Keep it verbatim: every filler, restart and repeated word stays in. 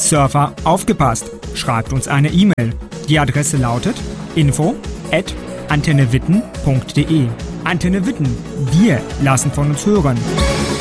Surfer aufgepasst! Schreibt uns eine E-Mail. Die Adresse lautet info at antennewitten punkt de. Antenne Witten, wir lassen von uns hören.